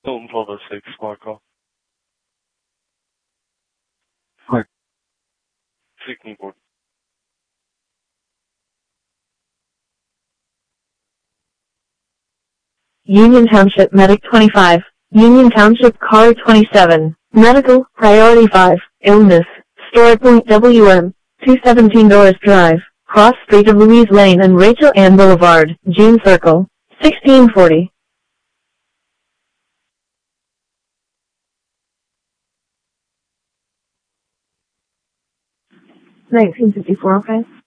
Hilton 1206, squad call. Clear. Seeking board. Union Township Medic 25. Union Township Car 27. Medical, Priority 5. Illness. Story Point WM. 217 Doris Drive. Cross Street of Louise Lane and Rachel Ann Boulevard, Jean Circle. 1640. 1954, okay?